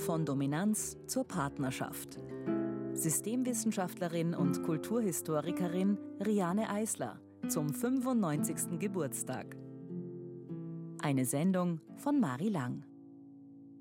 Von Dominanz zur Partnerschaft. Systemwissenschaftlerin und Kulturhistorikerin Riane Eisler zum 95. Geburtstag. Eine Sendung von Mari Lang.